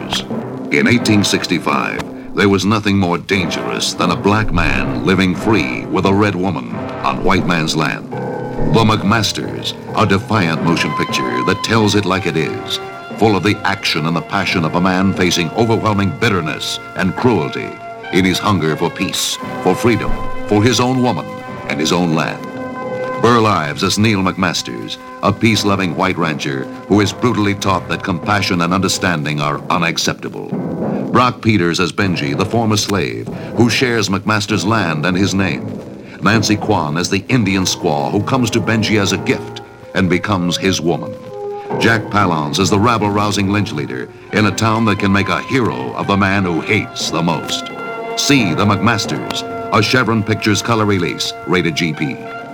McMasters. In 1865, there was nothing more dangerous than a black man living free with a red woman on white man's land. The McMasters, a defiant motion picture that tells it like it is, full of the action and the passion of a man facing overwhelming bitterness and cruelty in his hunger for peace, for freedom, for his own woman and his own land. Burl Ives as Neil McMasters, a peace-loving white rancher who is brutally taught that compassion and understanding are unacceptable. Brock Peters as Benji, the former slave, who shares McMasters' land and his name. Nancy Kwan as the Indian squaw who comes to Benji as a gift and becomes his woman. Jack Palance as the rabble-rousing lynch leader in a town that can make a hero of the man who hates the most. See The McMasters, a Chevron Pictures color release, rated GP.